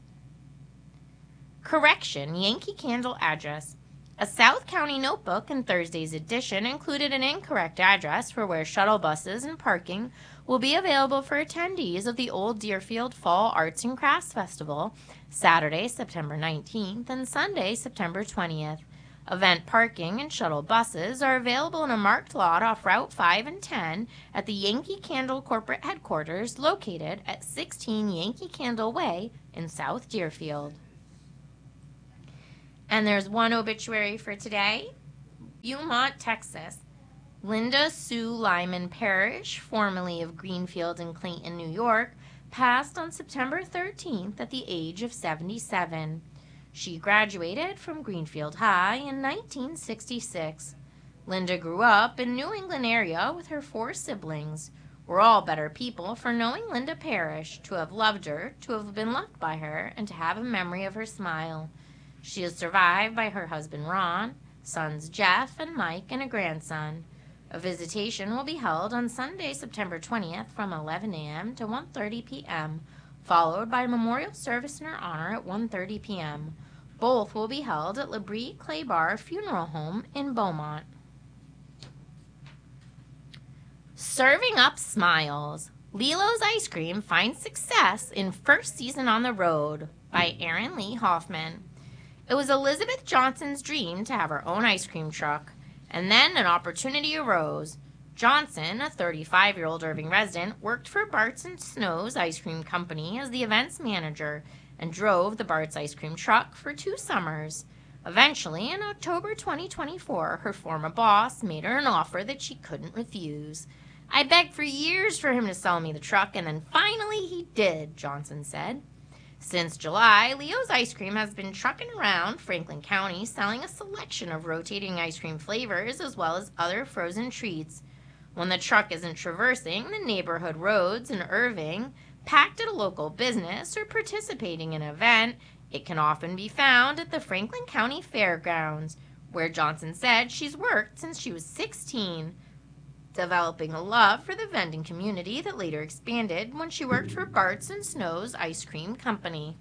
Speaker 2: Correction, Yankee Candle address. A South County notebook in Thursday's edition included an incorrect address for where shuttle buses and parking will be available for attendees of the Old Deerfield Fall Arts and Crafts Festival, Saturday, September nineteenth, and Sunday, September twentieth. Event parking and shuttle buses are available in a marked lot off Route five and ten at the Yankee Candle corporate headquarters located at sixteen Yankee Candle Way in South Deerfield. And there's one obituary for today. Beaumont, Texas. Linda Sue Lyman Parrish, formerly of Greenfield and Clayton, New York, passed on September thirteenth at the age of seventy-seven. She graduated from Greenfield High in nineteen sixty-six. Linda grew up in New England area with her four siblings. We're all better people for knowing Linda Parrish, to have loved her, to have been loved by her, and to have a memory of her smile. She is survived by her husband Ron, sons Jeff and Mike, and a grandson. A visitation will be held on Sunday, September twentieth from eleven a.m. to one thirty p.m., followed by a memorial service in her honor at one thirty p.m. Both will be held at Labrie Clay Bar Funeral Home in Beaumont. Serving up smiles. Lilo's Ice Cream finds success in first season on the road by Aaron Lee Hoffman. It was Elizabeth Johnson's dream to have her own ice cream truck, and then an opportunity arose. Johnson, a thirty-five-year-old Irving resident, worked for Bart's and Snow's Ice Cream Company as the events manager and drove the Bart's ice cream truck for two summers. Eventually, in October twenty twenty-four, her former boss made her an offer that she couldn't refuse. "I begged for years for him to sell me the truck, and then finally he did," Johnson said. Since July, Leo's Ice Cream has been trucking around Franklin County selling a selection of rotating ice cream flavors as well as other frozen treats. When the truck isn't traversing the neighborhood roads in Irving, packed at a local business, or participating in an event, it can often be found at the Franklin County Fairgrounds, where Johnson said she's worked since she was sixteen. Developing a love for the vending community that later expanded when she worked for Bart's and Snow's Ice Cream Company.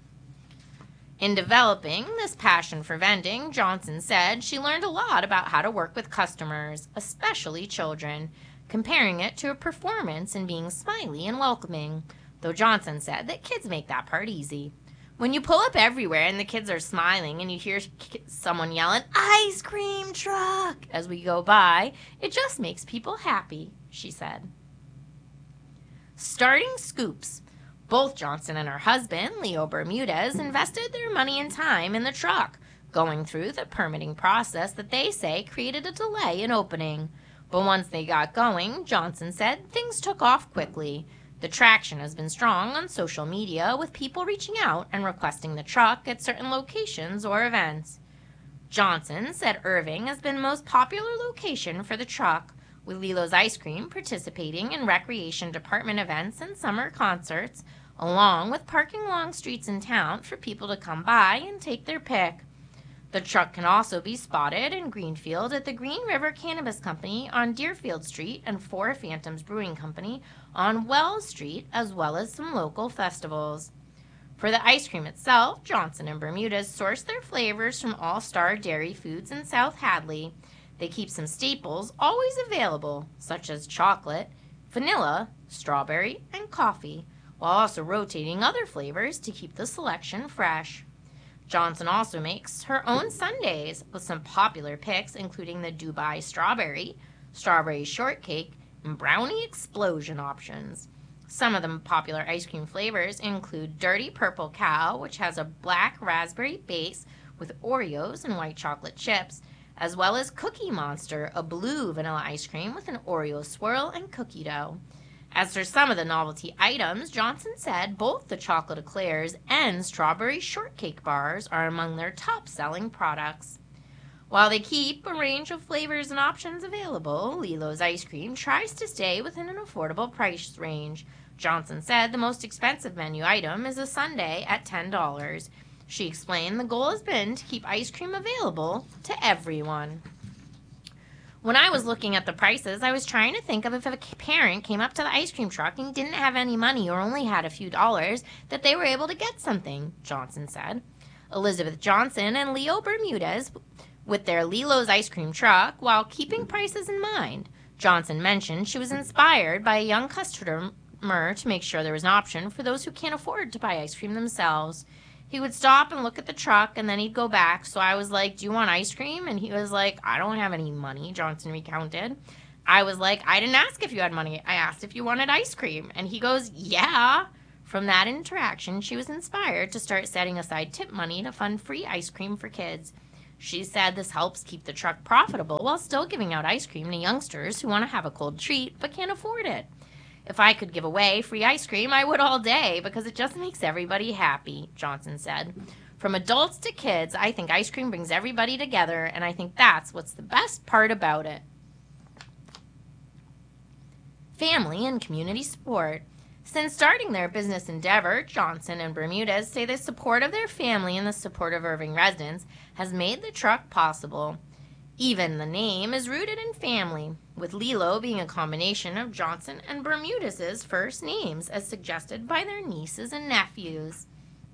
Speaker 2: In developing this passion for vending, Johnson said she learned a lot about how to work with customers, especially children, comparing it to a performance in being smiley and welcoming, though Johnson said that kids make that part easy. When you pull up everywhere and the kids are smiling and you hear someone yelling, "Ice cream truck," as we go by, it just makes people happy, she said. Starting scoops. Both Johnson and her husband, Leo Bermudez, invested their money and time in the truck, going through the permitting process that they say created a delay in opening. But once they got going, Johnson said things took off quickly. The traction has been strong on social media, with people reaching out and requesting the truck at certain locations or events. Johnson said Irving has been the most popular location for the truck, with Lilo's Ice Cream participating in recreation department events and summer concerts, along with parking along streets in town for people to come by and take their pick. The truck can also be spotted in Greenfield at the Green River Cannabis Company on Deerfield Street and Four Phantoms Brewing Company on Wells Street, as well as some local festivals. For the ice cream itself, Johnson and Bermudez source their flavors from All Star Dairy Foods in South Hadley. They keep some staples always available, such as chocolate, vanilla, strawberry, and coffee, while also rotating other flavors to keep the selection fresh. Johnson also makes her own sundaes with some popular picks, including the Dubai Strawberry, Strawberry Shortcake, and Brownie Explosion options. Some of the popular ice cream flavors include Dirty Purple Cow, which has a black raspberry base with Oreos and white chocolate chips, as well as Cookie Monster, a blue vanilla ice cream with an Oreo swirl and cookie dough. As for some of the novelty items, Johnson said both the chocolate eclairs and strawberry shortcake bars are among their top-selling products. While they keep a range of flavors and options available, Lilo's Ice Cream tries to stay within an affordable price range. Johnson said the most expensive menu item is a sundae at ten dollars. She explained the goal has been to keep ice cream available to everyone. When I was looking at the prices, I was trying to think of if a parent came up to the ice cream truck and didn't have any money or only had a few dollars, that they were able to get something, Johnson said. Elizabeth Johnson and Leo Bermudez with their Lilo's ice cream truck while keeping prices in mind. Johnson mentioned she was inspired by a young customer to make sure there was an option for those who can't afford to buy ice cream themselves. He would stop and look at the truck, and then he'd go back. So I was like, do you want ice cream? And he was like, I don't have any money, Johnson recounted. I was like, I didn't ask if you had money. I asked if you wanted ice cream. And he goes, yeah. From that interaction, she was inspired to start setting aside tip money to fund free ice cream for kids. She said this helps keep the truck profitable while still giving out ice cream to youngsters who want to have a cold treat but can't afford it. If I could give away free ice cream, I would all day because it just makes everybody happy, Johnson said. From adults to kids, I think ice cream brings everybody together, and I think that's what's the best part about it. Family and community support. Since starting their business endeavor, Johnson and Bermudez say the support of their family and the support of Irving residents has made the truck possible. Even the name is rooted in family, with Lilo being a combination of Johnson and Bermudez's first names, as suggested by their nieces and nephews.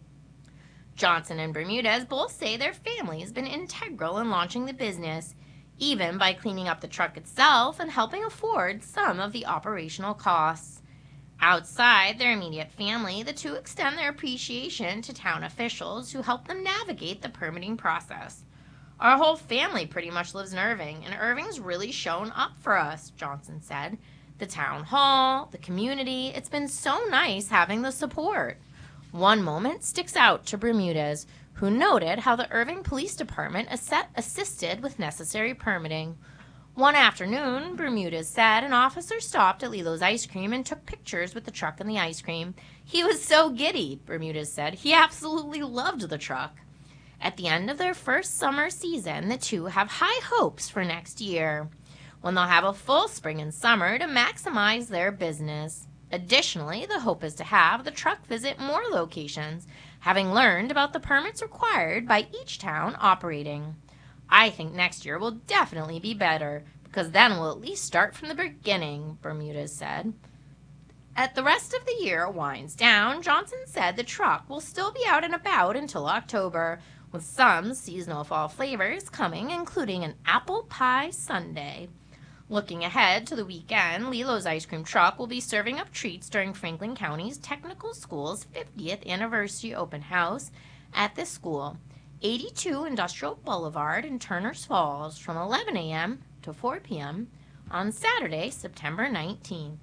Speaker 2: Johnson and Bermudez both say their family has been integral in launching the business, even by cleaning up the truck itself and helping afford some of the operational costs. Outside their immediate family, the two extend their appreciation to town officials who help them navigate the permitting process. Our whole family pretty much lives in Irving, and Irving's really shown up for us, Johnson said. The town hall, the community, it's been so nice having the support. One moment sticks out to Bermudez, who noted how the Irving Police Department assisted with necessary permitting. One afternoon, Bermudez said, an officer stopped at Lilo's Ice Cream and took pictures with the truck and the ice cream. He was so giddy, Bermudez said. He absolutely loved the truck. At the end of their first summer season, the two have high hopes for next year, when they'll have a full spring and summer to maximize their business. Additionally, the hope is to have the truck visit more locations, having learned about the permits required by each town operating. I think next year will definitely be better, because then we'll at least start from the beginning, Bermudez said. As the rest of the year winds down, Johnson said the truck will still be out and about until October, with some seasonal fall flavors coming, including an apple pie sundae. Looking ahead to the weekend, Lilo's Ice Cream Truck will be serving up treats during Franklin County's Technical School's fiftieth Anniversary Open House at this school, eighty-two Industrial Boulevard in Turners Falls, from eleven a.m. to four p.m. on Saturday, September nineteenth.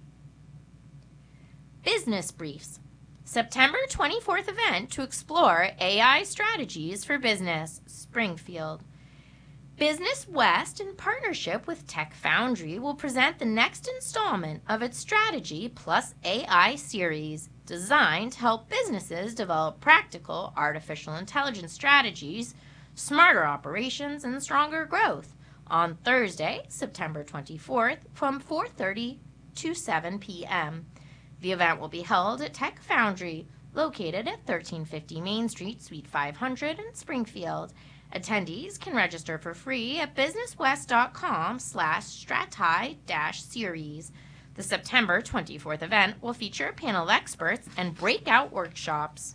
Speaker 2: Business Briefs. September twenty-fourth event to explore A I strategies for business, Springfield. Business West, in partnership with Tech Foundry, will present the next installment of its Strategy Plus A I series, designed to help businesses develop practical artificial intelligence strategies, smarter operations, and stronger growth, on Thursday, September twenty-fourth, from four thirty to seven p.m. The event will be held at Tech Foundry, located at thirteen fifty Main Street, Suite five hundred in Springfield. Attendees can register for free at businesswest.com slash strati dash series. The September twenty-fourth event will feature a panel of experts and breakout workshops.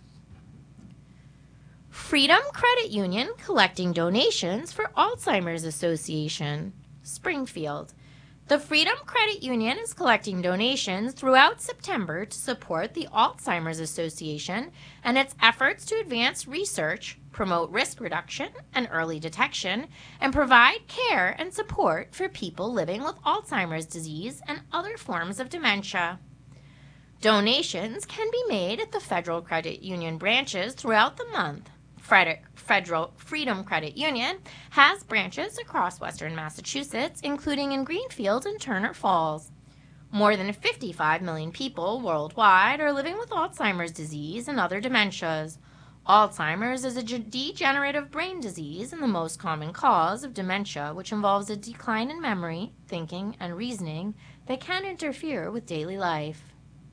Speaker 2: Freedom Credit Union collecting donations for Alzheimer's Association, Springfield. The Freedom Credit Union is collecting donations throughout September to support the Alzheimer's Association and its efforts to advance research, promote risk reduction and early detection, and provide care and support for people living with Alzheimer's disease and other forms of dementia. Donations can be made at the Federal Credit Union branches throughout the month. Federal Freedom Credit Union has branches across western Massachusetts, including in Greenfield and Turner Falls. More than fifty-five million people worldwide are living with Alzheimer's disease and other dementias. Alzheimer's is a degenerative brain disease and the most common cause of dementia, which involves a decline in memory, thinking, and reasoning that can interfere with daily life.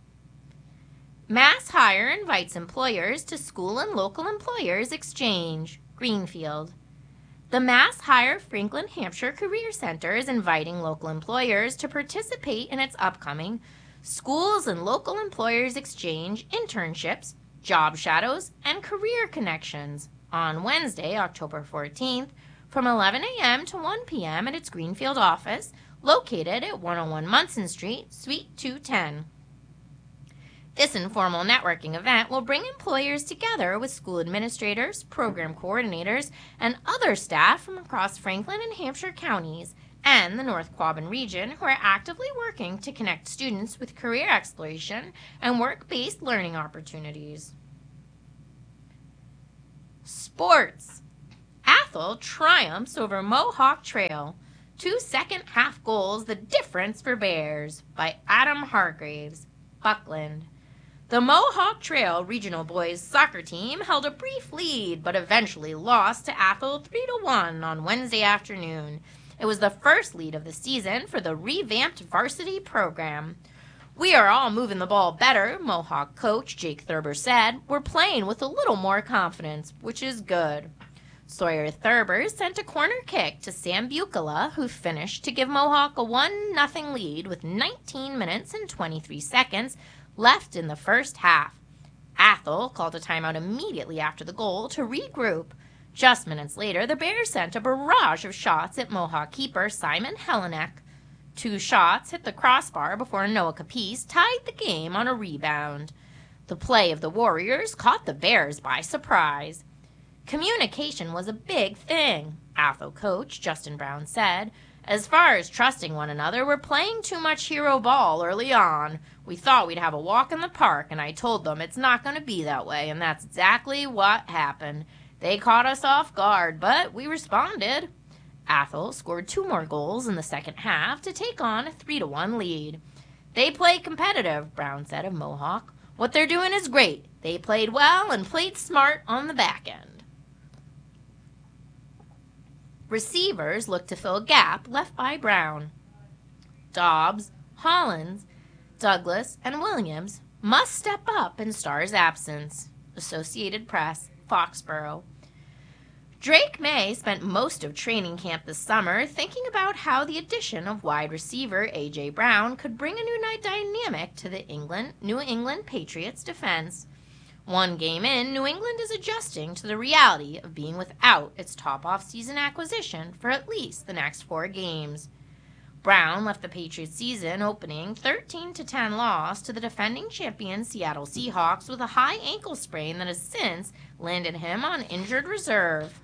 Speaker 2: Mass Hire invites employers to School and Local Employers Exchange, Greenfield. The Mass Hire Franklin Hampshire Career Center is inviting local employers to participate in its upcoming Schools and Local Employers Exchange Internships, Job Shadows, and Career Connections on Wednesday, October fourteenth, from eleven a.m. to one p.m. at its Greenfield office, located at one oh one Munson Street, Suite two ten. This informal networking event will bring employers together with school administrators, program coordinators, and other staff from across Franklin and Hampshire counties and the North Quabbin region who are actively working to connect students with career exploration and work-based learning opportunities. Sports. Athol triumphs over Mohawk Trail. Two second-half goals, the difference for Bears, by Adam Hargraves, Buckland. The Mohawk Trail Regional Boys Soccer Team held a brief lead, but eventually lost to Athol three to one on Wednesday afternoon. It was the first lead of the season for the revamped varsity program. "We are all moving the ball better," Mohawk coach Jake Thurber said. "We're playing with a little more confidence, which is good." Sawyer Thurber sent a corner kick to Sam Bucala, who finished to give Mohawk a one nothing lead with nineteen minutes and twenty-three seconds left in the first half. Athol called a timeout immediately after the goal to regroup. Just minutes later, the Bears sent a barrage of shots at Mohawk keeper Simon Helenek. Two shots hit the crossbar before Noah Capice tied the game on a rebound. The play of the Warriors caught the Bears by surprise. "Communication was a big thing," Athol coach Justin Brown said. "As far as trusting one another, we're playing too much hero ball early on. We thought we'd have a walk in the park, and I told them it's not going to be that way, and that's exactly what happened. They caught us off guard, but we responded." Athol scored two more goals in the second half to take on a three to one lead. "They play competitive," Brown said of Mohawk. "What they're doing is great. They played well and played smart on the back end." Receivers look to fill a gap left by Brown. Dobbs, Hollins, Douglas, and Williams must step up in Starr's absence. Associated Press, Foxborough. Drake May spent most of training camp this summer thinking about how the addition of wide receiver A J. Brown could bring a new dynamic to the England, New England Patriots defense. One game in, New England is adjusting to the reality of being without its top off-season acquisition for at least the next four games. Brown left the Patriots season opening thirteen to ten loss to the defending champion Seattle Seahawks with a high ankle sprain that has since landed him on injured reserve.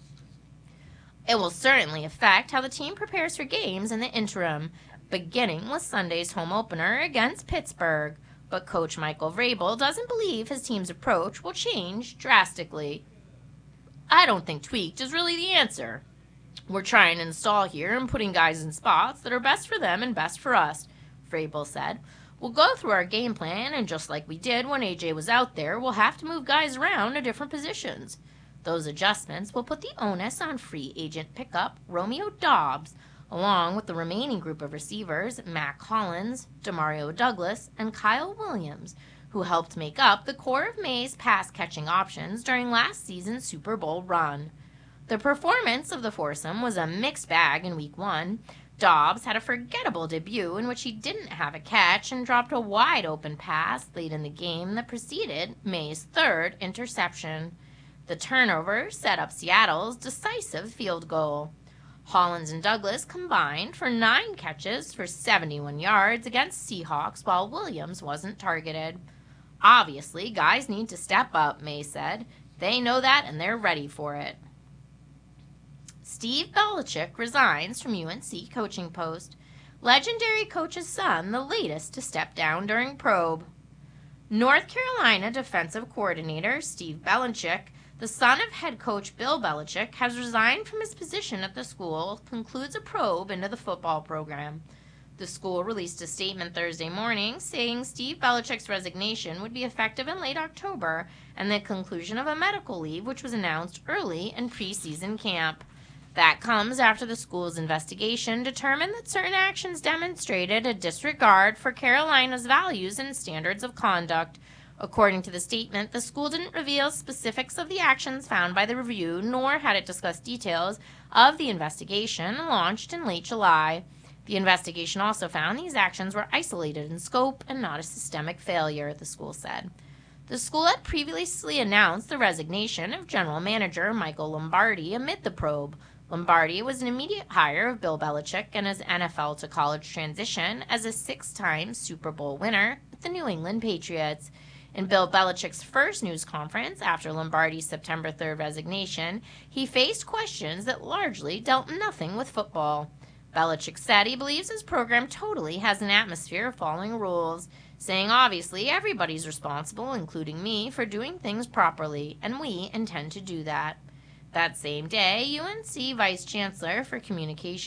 Speaker 2: It will certainly affect how the team prepares for games in the interim, beginning with Sunday's home opener against Pittsburgh. But Coach Michael Vrabel doesn't believe his team's approach will change drastically. "I don't think tweaked is really the answer. We're trying to install here and putting guys in spots that are best for them and best for us," Vrabel said. "We'll go through our game plan, and just like we did when A J was out there, we'll have to move guys around to different positions. Those adjustments will put the onus on free agent pickup Romeo Dobbs, along with the remaining group of receivers, Mac Hollins, Demario Douglas, and Kyle Williams, who helped make up the core of May's pass-catching options during last season's Super Bowl run. The performance of the foursome was a mixed bag in Week one. Dobbs had a forgettable debut in which he didn't have a catch and dropped a wide-open pass late in the game that preceded May's third interception. The turnover set up Seattle's decisive field goal. Hollins and Douglas combined for nine catches for seventy-one yards against Seahawks while Williams wasn't targeted. "Obviously, guys need to step up," May said. "They know that and they're ready for it." Steve Belichick resigns from U N C coaching post. Legendary coach's son, the latest to step down during probe. North Carolina defensive coordinator Steve Belichick, the son of head coach Bill Belichick, has resigned from his position at the school, concludes a probe into the football program. The school released a statement Thursday morning saying Steve Belichick's resignation would be effective in late October and the conclusion of a medical leave which was announced early in preseason camp. That comes after the school's investigation determined that certain actions demonstrated a disregard for Carolina's values and standards of conduct, According to the statement, the school didn't reveal specifics of the actions found by the review, nor had it discussed details of the investigation launched in late July. The investigation also found these actions were isolated in scope and not a systemic failure, the school said. The school had previously announced the resignation of General Manager Michael Lombardi amid the probe. Lombardi was an immediate hire of Bill Belichick and his N F L to college transition as a six-time Super Bowl winner with the New England Patriots. In Bill Belichick's first news conference after Lombardi's September third resignation, he faced questions that largely dealt nothing with football. Belichick said he believes his program totally has an atmosphere of following rules, saying obviously everybody's responsible, including me, for doing things properly, and we intend to do that. That same day, U N C Vice Chancellor for Communications